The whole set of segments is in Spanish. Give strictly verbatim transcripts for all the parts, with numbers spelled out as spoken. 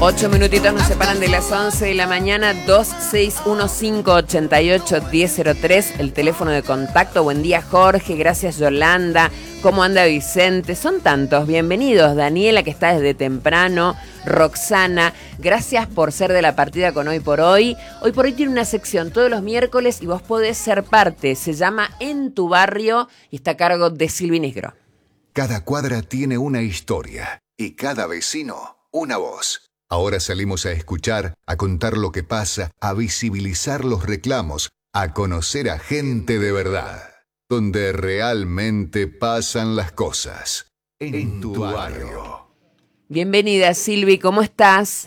Ocho minutitos nos separan de las once de la mañana. Dos seis uno cinco, ocho ocho, uno cero cero tres, el teléfono de contacto. Buen día, Jorge. Gracias, Yolanda. ¿Cómo anda Vicente? Son tantos. Bienvenidos. Daniela, que está desde temprano. Roxana, gracias por ser de la partida con Hoy por Hoy. Hoy por Hoy tiene una sección todos los miércoles y vos podés ser parte. Se llama En tu Barrio y está a cargo de Silvi Negro. Cada cuadra tiene una historia y cada vecino una voz. Ahora salimos a escuchar, a contar lo que pasa, a visibilizar los reclamos, a conocer a gente de verdad, donde realmente pasan las cosas. En, en tu, tu barrio. barrio. Bienvenida, Silvi, ¿cómo estás?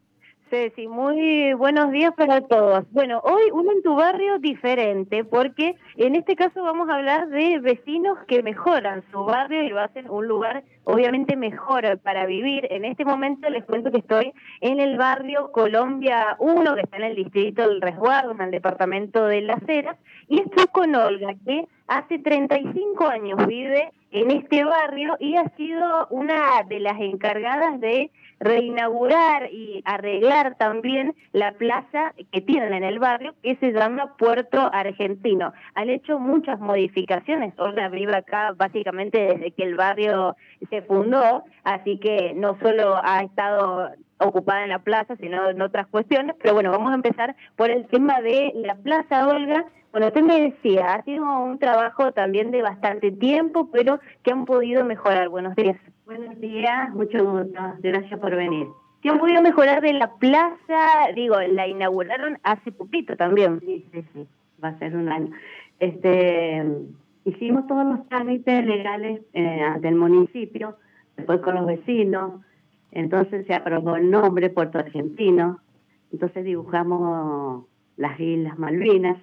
Ceci, muy buenos días para todos. Bueno, hoy uno en tu barrio diferente, porque en este caso vamos a hablar de vecinos que mejoran su barrio y lo hacen un lugar obviamente mejor para vivir. En este momento les cuento que estoy en el barrio Colombia uno, que está en el distrito del Resguardo, en el departamento de Las Heras, y estoy con Olga, que hace treinta y cinco años vive en este barrio y ha sido una de las encargadas de reinaugurar y arreglar también la plaza que tienen en el barrio, que se llama Puerto Argentino. Han hecho muchas modificaciones. Olga vive acá básicamente desde que el barrio se fundó, así que no solo ha estado ocupada en la plaza, sino en otras cuestiones. Pero bueno, vamos a empezar por el tema de la plaza, Olga. Bueno, usted me decía, ha sido un trabajo también de bastante tiempo, pero que han podido mejorar. Buenos días. Buenos días, mucho gusto. Gracias por venir. ¿Qué han podido mejorar de la plaza? Digo, la inauguraron hace poquito también. Sí, sí, sí. Va a ser un año. Este, hicimos todos los trámites legales eh, ante el municipio, después con los vecinos. Entonces se aprobó el nombre Puerto Argentino. Entonces dibujamos las Islas Malvinas.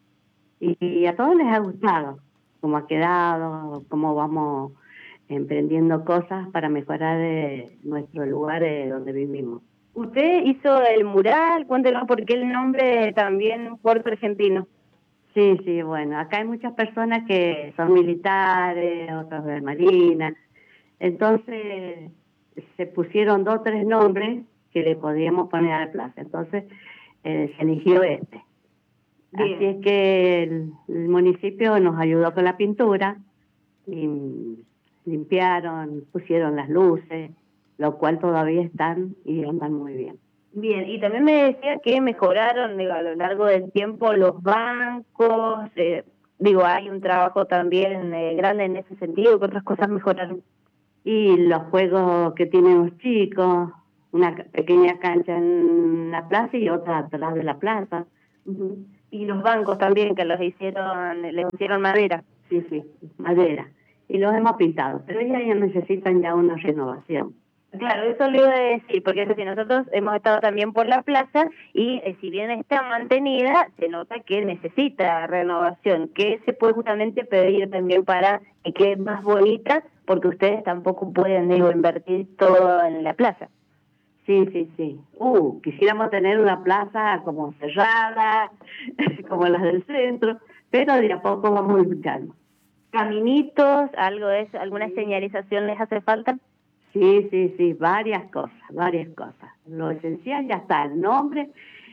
Y a todos les ha gustado cómo ha quedado, cómo vamos emprendiendo cosas para mejorar eh, nuestro lugar eh, donde vivimos. Usted hizo el mural, cuéntenos por qué el nombre también Puerto Argentino. Sí, sí, bueno, acá hay muchas personas que son militares, otros de Marina, entonces se pusieron dos o tres nombres que le podíamos poner a la plaza, entonces eh, se eligió este. Bien. Así es que el, el municipio nos ayudó con la pintura, y limpiaron, pusieron las luces, lo cual todavía están y andan muy bien. Bien, y también me decía que mejoraron digo, a lo largo del tiempo los bancos, eh, digo, hay un trabajo también eh, grande en ese sentido, que otras cosas mejoraron. Y los juegos que tienen los chicos, una pequeña cancha en la plaza y otra atrás de la plaza. Uh-huh. Y los bancos también, que los hicieron, les hicieron madera. Sí, sí, madera. Y los hemos pintado, pero ya, ya necesitan ya una renovación. Claro, eso le iba a decir, porque si nosotros hemos estado también por la plaza y eh, si bien está mantenida, se nota que necesita renovación. ¿Qué se puede justamente pedir también para que quede más bonita? Porque ustedes tampoco pueden, digo, invertir todo en la plaza. Sí, sí, sí. Uh, quisiéramos tener una plaza como cerrada, como las del centro, pero de a poco vamos ubicando. ¿Caminitos, algo de eso, alguna señalización les hace falta? Sí, sí, sí, varias cosas, varias cosas. Lo esencial ya está, el nombre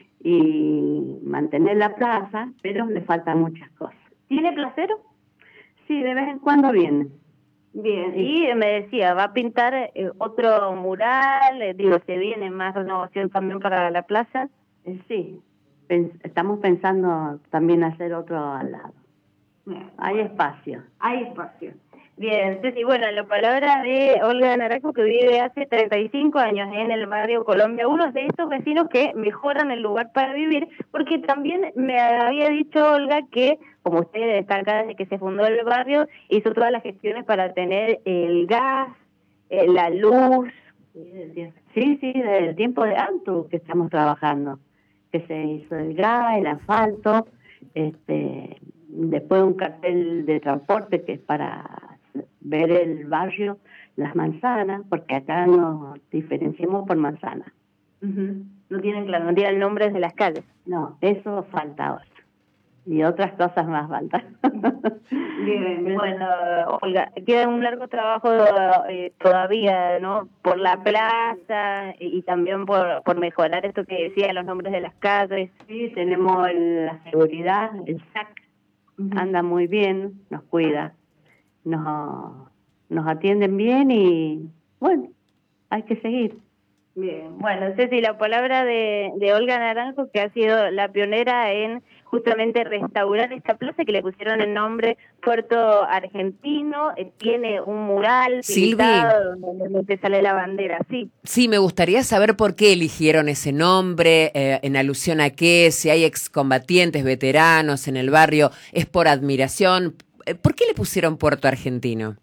y mantener la plaza, pero le faltan muchas cosas. ¿Tiene placero? Sí, de vez en cuando viene. Bien, y me decía, ¿va a pintar eh, otro mural? Eh, digo, ¿se viene más renovación también para la plaza? Eh, sí, pens- estamos pensando también hacer otro al lado. Bien, hay bueno, espacio. Hay espacio. Bien, Ceci, bueno, la palabra de Olga Naranjo, que vive hace treinta y cinco años en el barrio Colombia, uno de estos vecinos que mejoran el lugar para vivir, porque también me había dicho Olga que, como usted está acá desde que se fundó el barrio, hizo todas las gestiones para tener el gas, eh, la luz. Sí, sí, desde el tiempo de Antu que estamos trabajando, que se hizo el gas, el asfalto, este, después un cartel de transporte que es para ver el barrio, las manzanas, porque acá nos diferenciamos por manzanas. Uh-huh. No tienen, claro, no tienen nombres de las calles. No, eso falta ahora. y otras cosas más faltan. Bien, bueno, Olga, queda un largo trabajo eh, todavía, ¿no? Por la plaza y, y también por, por mejorar esto que decía, los nombres de las calles. Sí, tenemos el, la seguridad, el S A C, uh-huh. anda muy bien, nos cuida, nos, nos atienden bien y, bueno, hay que seguir. Bien, bueno, Ceci, la palabra de, de Olga Naranjo, que ha sido la pionera en justamente restaurar esta plaza que le pusieron el nombre Puerto Argentino, eh, tiene un mural pintado donde sale la bandera, sí. Sí, me gustaría saber por qué eligieron ese nombre, eh, en alusión a qué, si hay excombatientes, veteranos en el barrio, es por admiración. ¿Por qué le pusieron Puerto Argentino?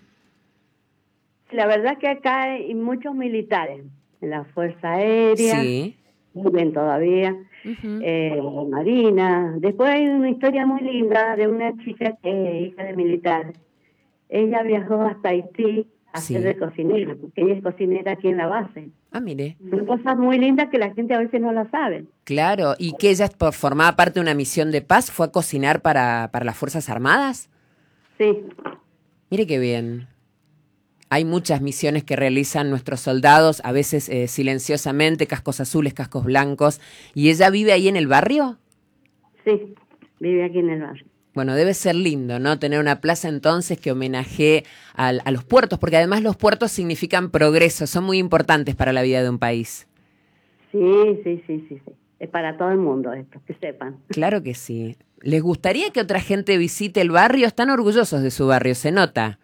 La verdad que acá hay muchos militares. La Fuerza Aérea, sí. viven todavía, uh-huh. eh, Marina. Después hay una historia muy linda de una chica que es hija de militar. Ella viajó hasta Haití a sí. ser de cocinera, porque ella es cocinera aquí en la base. Ah, mire. Son cosas muy lindas que la gente a veces no las sabe. Claro, y que ella por formaba parte de una misión de paz, ¿fue a cocinar para, para las Fuerzas Armadas? Sí. Mire qué bien. Hay muchas misiones que realizan nuestros soldados, a veces eh, silenciosamente, cascos azules, cascos blancos. ¿Y ella vive ahí en el barrio? Sí, vive aquí en el barrio. Bueno, debe ser lindo, ¿no? Tener una plaza entonces que homenajee al, a los puertos, porque además los puertos significan progreso, son muy importantes para la vida de un país. Sí, sí, sí, sí, sí. Es para todo el mundo esto, que sepan. Claro que sí. ¿Les gustaría que otra gente visite el barrio? Están orgullosos de su barrio, se nota.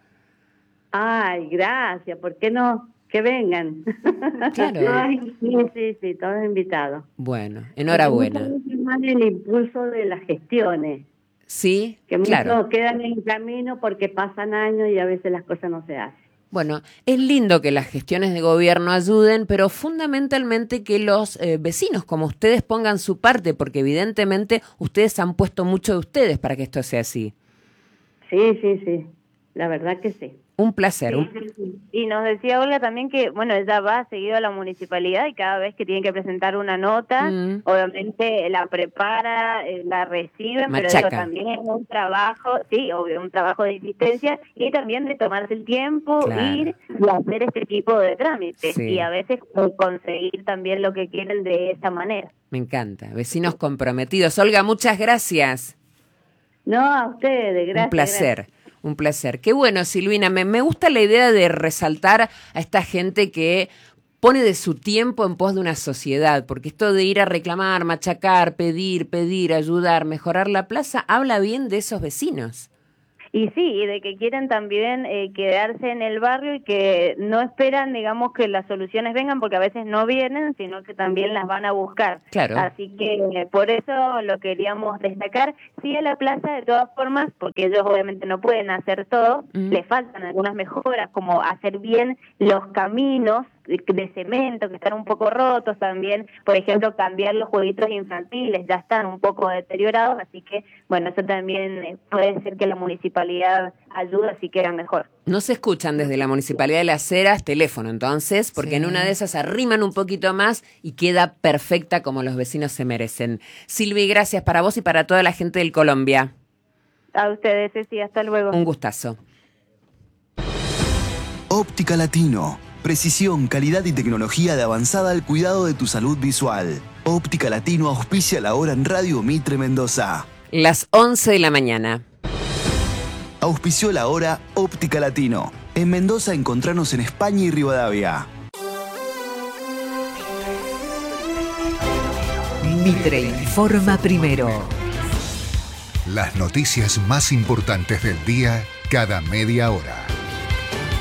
Ay, gracias, ¿por qué no? Que vengan. Claro. Ay, sí, sí, sí, todos invitados. Bueno, enhorabuena. El impulso de las gestiones. Sí, que claro. muchos quedan en camino porque pasan años y a veces las cosas no se hacen. Bueno, es lindo que las gestiones de gobierno ayuden, pero fundamentalmente que los eh, vecinos como ustedes pongan su parte, porque evidentemente ustedes han puesto mucho de ustedes para que esto sea así. Sí, sí, sí, la verdad que sí. Un placer. Sí, sí, sí. Y nos decía Olga también que, bueno, ella va seguido a la municipalidad y cada vez que tiene que presentar una nota, mm. obviamente la prepara, la reciben, Machaca. pero digo, también es un trabajo, sí, obvio, un trabajo de insistencia y también de tomarse el tiempo, claro. ir y hacer este tipo de trámites sí. y a veces conseguir también lo que quieren de esa manera. Me encanta. Vecinos comprometidos. Olga, muchas gracias. No, a ustedes, gracias. Un placer. Gracias. Un placer. Qué bueno, Silvina. Me, me gusta la idea de resaltar a esta gente que pone de su tiempo en pos de una sociedad, porque esto de ir a reclamar, machacar, pedir, pedir, ayudar, mejorar la plaza, habla bien de esos vecinos. Y sí, y de que quieren también eh, quedarse en el barrio y que no esperan, digamos, que las soluciones vengan, porque a veces no vienen, sino que también las van a buscar. Claro. Así que eh, por eso lo queríamos destacar. Sí, a la plaza, de todas formas, porque ellos obviamente no pueden hacer todo, mm. les faltan algunas mejoras, como hacer bien los caminos de, de cemento, que están un poco rotos también. Por ejemplo, cambiar los jueguitos infantiles, ya están un poco deteriorados, así que, bueno, eso también eh, puede ser que la municipalidad ayuda si quedan mejor. No se escuchan desde la Municipalidad de Las Heras, teléfono entonces, porque sí. en una de esas arriman un poquito más y queda perfecta como los vecinos se merecen. Silvi, gracias para vos y para toda la gente del Colombia. A ustedes, Ceci, hasta luego. Un gustazo. Óptica Latino. Precisión, calidad y tecnología de avanzada al cuidado de tu salud visual. Óptica Latino auspicia la hora en Radio Mitre Mendoza. Las once de la mañana. Auspició la hora Óptica Latino. En Mendoza encontranos en España y Rivadavia. Mitre informa primero. Las noticias más importantes del día cada media hora.